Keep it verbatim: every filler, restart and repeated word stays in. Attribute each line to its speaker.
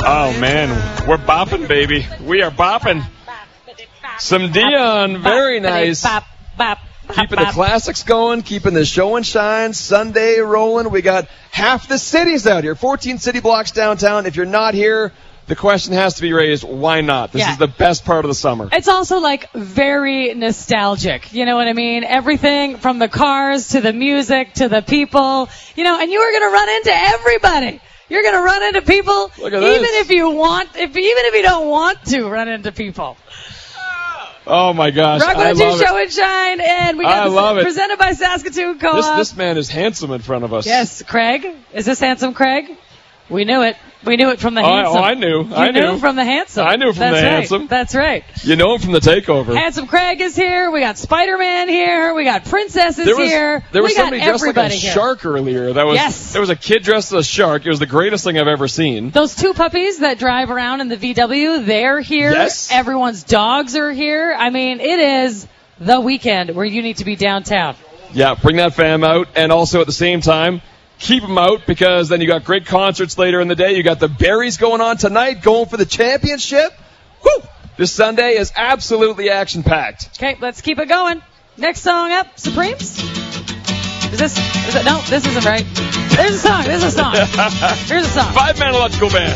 Speaker 1: Oh, man. We're bopping, baby. We are bopping. Some Dion. Very nice. Keeping the classics going, keeping the show and shine Sunday rolling. We got half the cities out here, fourteen city blocks downtown. If you're not here, the question has to be raised, why not? This yeah. is the best part of the summer.
Speaker 2: It's also, like, very nostalgic. You know what I mean? Everything from the cars to the music to the people. You know, and you are going to run into everybody. You're going to run into people even
Speaker 1: this.
Speaker 2: if you want, if even if you don't want to run into people.
Speaker 1: Oh, my gosh.
Speaker 2: Rock
Speaker 1: I
Speaker 2: one oh two
Speaker 1: love
Speaker 2: Show
Speaker 1: it.
Speaker 2: and Shine, and we got
Speaker 1: I
Speaker 2: this
Speaker 1: love it.
Speaker 2: presented by Saskatoon Co-op.
Speaker 1: This, this man is handsome in front of us.
Speaker 2: Yes, Craig. Is this handsome Craig? We knew it. We knew it from the
Speaker 1: oh,
Speaker 2: handsome.
Speaker 1: Oh, I knew.
Speaker 2: You
Speaker 1: I
Speaker 2: knew
Speaker 1: knew.
Speaker 2: from the handsome.
Speaker 1: I knew from
Speaker 2: That's
Speaker 1: the
Speaker 2: right.
Speaker 1: handsome.
Speaker 2: That's right.
Speaker 1: You know him from the takeover.
Speaker 2: Handsome Craig is here. We got Spider-Man here. We got Princess is
Speaker 1: there was,
Speaker 2: here.
Speaker 1: There was
Speaker 2: we
Speaker 1: somebody
Speaker 2: got
Speaker 1: dressed like a
Speaker 2: here.
Speaker 1: shark earlier. That was,
Speaker 2: yes.
Speaker 1: There was a kid dressed as a shark. It was the greatest thing I've ever seen.
Speaker 2: Those two puppies that drive around in the V W, they're here.
Speaker 1: Yes.
Speaker 2: Everyone's dogs are here. I mean, it is the weekend where you need to be downtown.
Speaker 1: Yeah, bring that fam out. And also at the same time, keep them out because then you got great concerts later in the day. You got the Berries going on tonight, going for the championship. Woo! This Sunday is absolutely action-packed.
Speaker 2: Okay, let's keep it going. Next song up, Supremes. Is this, is it, no, this isn't right. There's a song, there's a song. Here's a song.
Speaker 1: Five Man Electrical Band.